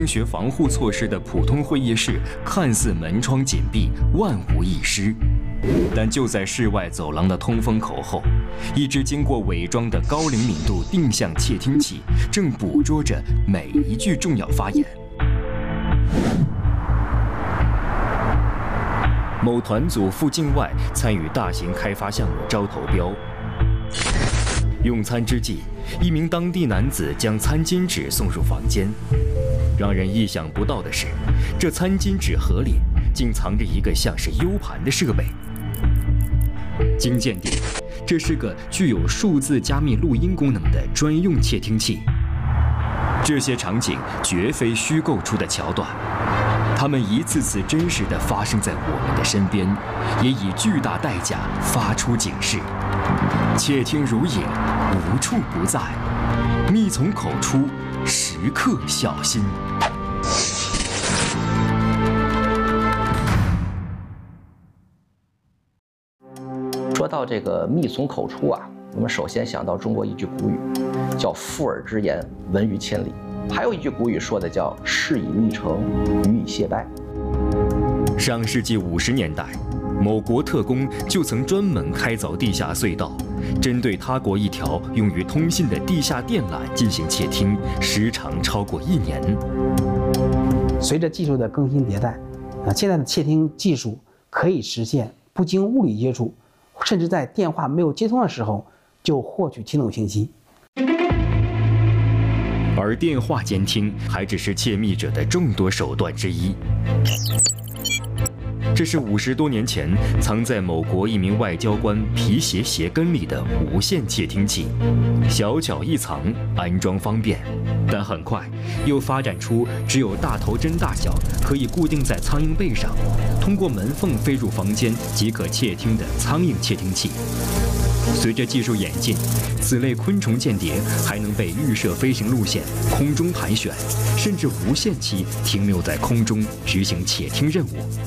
学防护措施的普通会议室看似门窗紧闭，万无一失。但就在室外走廊的通风口后，一只经过伪装的高灵敏度定向窃听器正捕捉着每一句重要发言。某团组赴境外参与大型开发项目招投标，用餐之际，一名当地男子将餐巾纸送入房间。让人意想不到的是，这餐巾纸盒里竟藏着一个像是 U 盘的设备。经鉴定，这是个具有数字加密录音功能的专用窃听器。这些场景绝非虚构出的桥段，它们一次次真实地发生在我们的身边，也以巨大代价发出警示。窃听如影，无处不在，密从口出，时刻小心。 说到这个密从口出啊，我们首先想到中国一句古语，叫附耳之言，闻于千里。还有一句古语说的叫事以密成，语以谢败。 上世纪50年代，某国特工就曾专门开凿地下隧道，针对他国一条用于通信的地下电缆进行窃听，时长超过1年。 随着技术的更新迭代，现在的窃听技术可以实现不经物理接触，甚至在电话没有接通的时候就获取听懂信息。 而电话监听还只是窃密者的众多手段之一。这是50多年前藏在某国一名外交官皮鞋鞋跟里的无线窃听器，小巧易藏，安装方便。但很快又发展出只有大头针大小，可以固定在苍蝇背上，通过门缝飞入房间即可窃听的苍蝇窃听器。随着技术演进，此类昆虫间谍还能被预设飞行路线、空中盘旋，甚至无限期停留在空中执行窃听任务。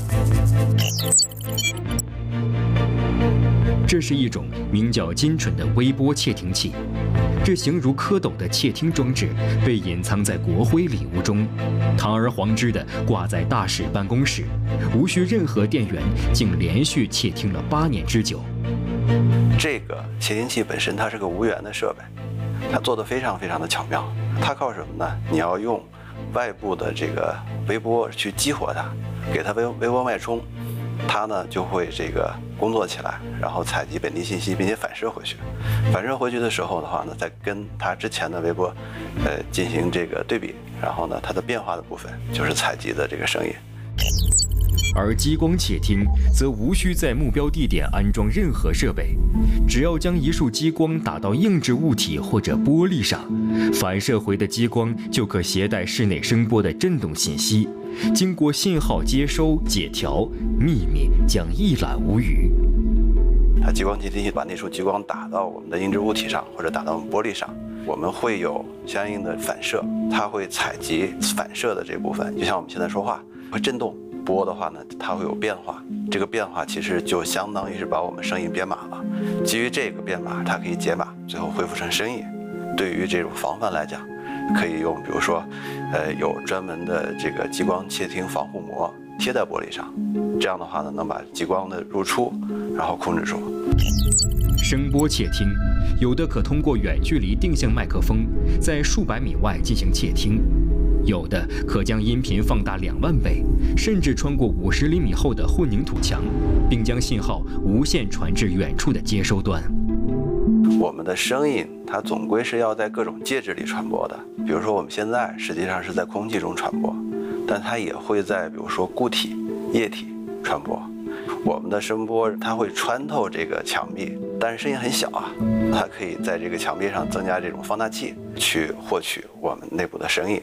这是一种名叫金蠢的微波窃听器，这形如蝌蚪的窃听装置被隐藏在国徽礼物中，堂而皇之地挂在大使办公室，无需任何电源，竟连续窃听了8年之久。 这个窃听器本身它是个无源的设备，它做得非常非常的巧妙。它靠什么呢？你要用外部的这个微波去激活它，给它微波脉冲，它呢就会这个工作起来，然后采集本地信息，并且反射回去。反射回去的时候的话呢，再跟它之前的微波进行这个对比，然后呢它的变化的部分就是采集的这个声音。 而激光窃听则无需在目标地点安装任何设备，只要将一束激光打到硬质物体或者玻璃上，反射回的激光就可携带室内声波的振动信息，经过信号接收解调，秘密将一览无余。 它激光窃听器把那束激光打到我们的硬质物体上，或者打到我们玻璃上，我们会有相应的反射，它会采集反射的这部分，就像我们现在说话会震动。播的话呢，它会有变化，这个变化其实就相当于是把我们声音编码了。基于这个编码，它可以解码，最后恢复成声音。对于这种防范来讲，可以用比如说，有专门的这个激光窃听防护膜贴在玻璃上，这样的话呢，能把激光的入出，然后控制住。 声波窃听，有的可通过远距离定向麦克风，在数百米外进行窃听。有的可将音频放大2万倍，甚至穿过50厘米厚的混凝土墙，并将信号无线传至远处的接收端。 我们的声音它总归是要在各种介质里传播的，比如说我们现在实际上是在空气中传播，但它也会在比如说固体、液体传播。我们的声波它会穿透这个墙壁，但是声音很小啊，它可以在这个墙壁上增加这种放大器，去获取我们内部的声音。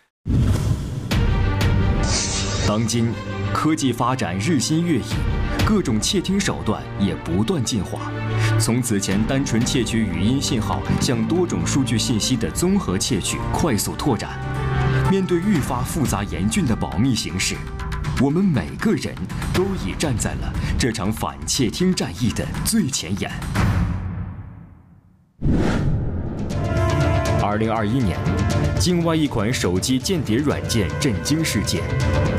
当今科技发展日新月异，各种窃听手段也不断进化，从此前单纯窃取语音信号向多种数据信息的综合窃取快速拓展。面对愈发复杂严峻的保密形势，我们每个人都已站在了这场反窃听战役的最前沿。2021年， 境外一款手机间谍软件震惊世界，